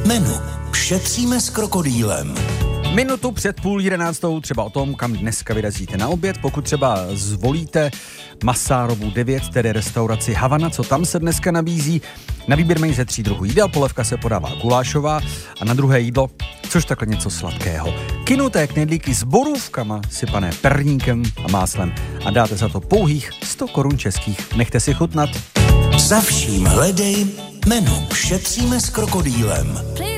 Menu. Šetříme s krokodýlem. Minutu před 10:30 třeba o tom, kam dneska vyrazíte na oběd. Pokud třeba zvolíte Masárovu 9, tedy restauraci Havana, co tam se dneska nabízí. Na výběr mají ze 3 druhů jídel, polévka se podává gulášová a na druhé jídlo, což takhle něco sladkého. Kynuté knedlíky s borůvkama sypané perníkem a máslem a dáte za to pouhých 100 korun českých. Nechte si chutnat. Za vším hledej Menu. Šetříme s krokodýlem.